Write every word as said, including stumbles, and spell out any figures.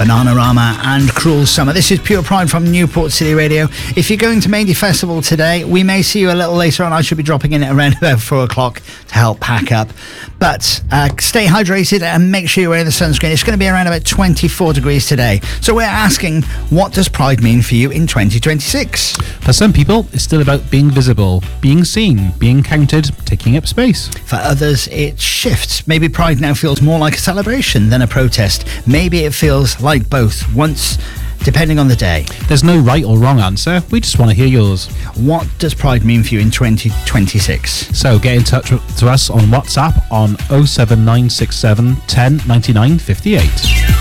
Bananarama and Cruel Summer. This is Pure Pride from Newport City Radio. If you're going to Mady Festival today, we may see you a little later on. I should be dropping in at around about four o'clock to help pack up. But uh, stay hydrated and make sure you're wearing the sunscreen. It's going to be around about twenty-four degrees today. So we're asking, what does Pride mean for you in twenty twenty-six? For some people, it's still about being visible, being seen, being counted, taking up space. For others, it shifts. Maybe Pride now feels more like a celebration than a protest. Maybe it feels like both, once, depending on the day. There's no right or wrong answer. We just want to hear yours. What does Pride mean for you in twenty twenty-six? So get in touch with, to us on WhatsApp on oh seven nine six seven, one oh nine nine, five eight.